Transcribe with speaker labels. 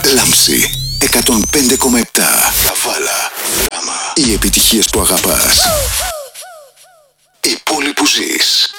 Speaker 1: Λάμψη 105,7. Καβάλα. Οι επιτυχίες που αγαπάς. Η πόλη που ζεις.